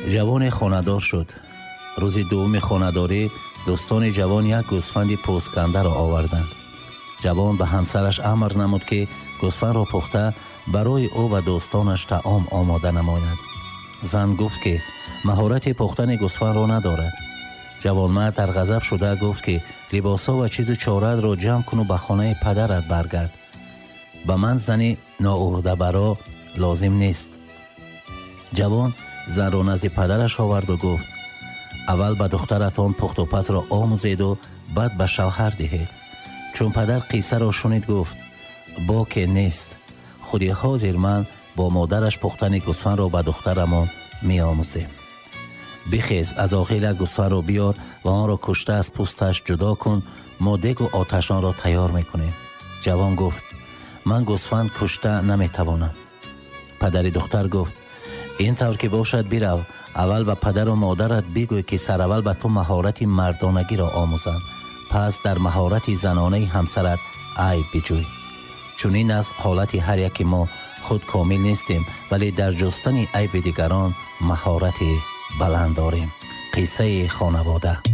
ҷавоне хонадор шуд. рӯзи дуввуми хонадорӣ дӯстони ҷавон як гӯсфанди пӯсткандаро оварданд. ҷавон ба ҳамсараш амр намуд ки гӯсфандро пухта барои ӯ ва дӯстонаш таом омода намояд. зан гуфт ки маҳорати пухтани гӯсфандро надорад. ҷавонмард дар ғазаб шуда гуфт ки либосҳо ва чизу чорадро ҷамъ куну ба хонаи падарат баргард. ба ман зани ноӯҳдабаро лозим нест. ҷавон занро назди падараш оварду гуфт: аввал ба духтаратон пухтупазро омӯзеду баъд ба шавҳар диҳед. чун падар қиссаро шунид, гуфт: боке нест. худи ҳозир ман бо модараш пухтани гӯсфандро ба духтарамон меомӯзем. бихез аз охил як гӯсфандро биёр ва онро кушта аз пӯсташ ҷудо кун, мо дегу оташонро тайёр мекунем. ҷавон гуфт: ман гӯсфанд кушта наметавонам. падари духтар гуфт: ин тавр ки бошад бирав, аввал ба падару модарат бигӯй ки сараввал ба ту маҳорати мардонагиро омӯзанд, пас дар маҳорати занонаи ҳамсарат айб биҷӯй. чунин аст ҳолати ҳар яки мо. худ комил нестем, вале дар ҷустани айби дигарон маҳорати баланд дорем. қиссаи хонавода.